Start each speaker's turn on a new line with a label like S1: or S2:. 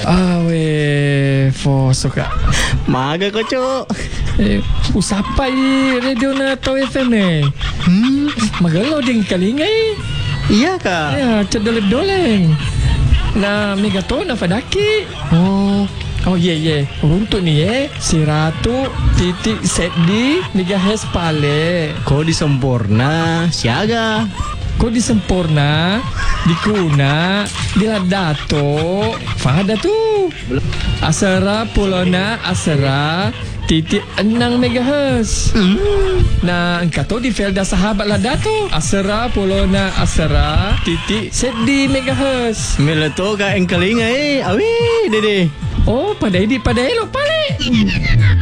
S1: For suka.
S2: Maga ko, Cuk.
S1: Usapai radio na Tau FM ni. Magalau ding kalingai.
S2: Iya kah?
S1: Ya, cedoleng-doleng. Na megaton na fadaki. Oh ye. Untuk ni si Ratu titik set di megahertz pale.
S2: Kau di sempurna, siaga.
S1: Kau di sempurna, di kuna, di ladato. Fahada tu. Asara Polona Asara titik 6 MHz. Nah, engkau tahu di Felda Sahabat Ladato. Asara Polona Asara titik sedi MHz.
S2: Meleto ka engkalinga awi dede.
S1: Oh, pada elok pale.